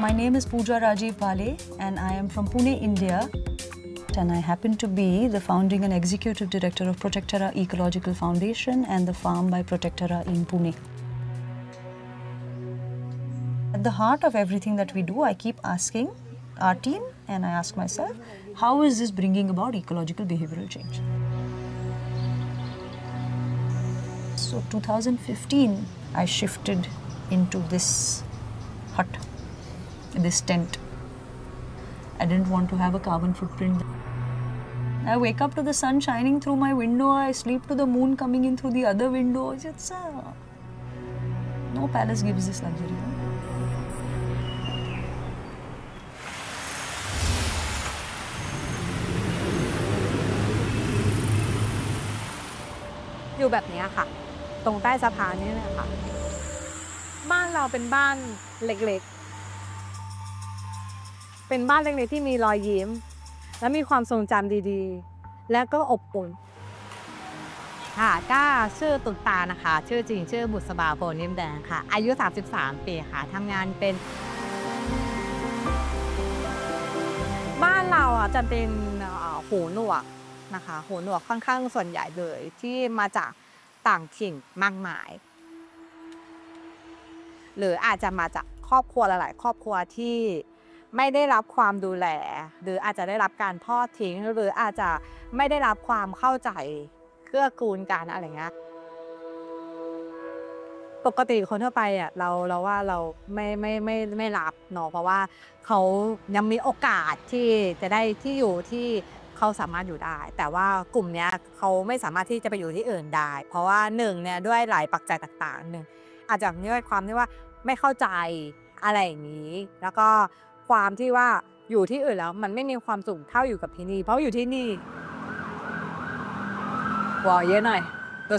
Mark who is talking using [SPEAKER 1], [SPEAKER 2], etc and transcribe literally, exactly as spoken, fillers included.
[SPEAKER 1] My name is Pooja Rajiv Bale and I am from Pune, India. And I happen to be the founding and executive director of Protectora Ecological Foundation and the Farm by Protectora in Pune. At the heart of everything that we do, I keep asking our team and I ask myself, how is this bringing about ecological behavioral change? So two thousand fifteen, I shifted into this hut, this tent. I didn't want to have a carbon footprint. I wake up to the sun shining through my window, I sleep to the moon coming in through the other window. It's a... No palace gives this luxury. No?
[SPEAKER 2] อยู่แบบนี้ค่ะตรงใต้สะพานนี่แหละค่ะบ้านเราเป็นบ้านเล็กๆเป็นบ้านเล็กๆที่มีรอยยิ้มและมีความทรงจำดีๆและก็อบอุ่นค่ะก็ชื่อตุกตานะคะชื่อจริงชื่อบุษบาโพนิ่มแดงค่ะอายุสามสิบสามปีค่ะทำงานเป็นบ้านเราอ่ะจะเป็นหูหนวกนะคะหูหนวกค่อนข้างส่วนใหญ่เลยที่มาจากต่างถิ่นมากมายหรืออาจจะมาจากครอบครัวหลายๆครอบครัวที่ไม่ได้รับความดูแลหรืออาจจะได้รับการทอดทิ้งหรืออาจจะไม่ได้รับความเข้าใจเกื้อกูลกันอะไรเงี้ยปกติคนทั่วไปอ่ะเราเราว่าเราไม่ไม่ไม่ไม่รับเนาะเพราะว่าเขายังมีโอกาสที่จะได้ที่อยู่ที่เขาสามารถอยู่ได้แต่ว่ากลุ่มนี้เขาไม่สามารถที่จะไปอยู่ที่อื่นได้เพราะว่าหนึ่งเนี่ยด้วยหลายปัจจัยต่างๆหนึ่งอาจจะด้วยความที่ว่าไม่เข้าใจอะไรอย่างนี้แล้วก็ความที่ว่าอยู่ที่อื่นแล้วมันไม่มีความสุขเท่าอยู่กับที่นี่เพราะอยู่ที่นี่วอเยอะหน่อย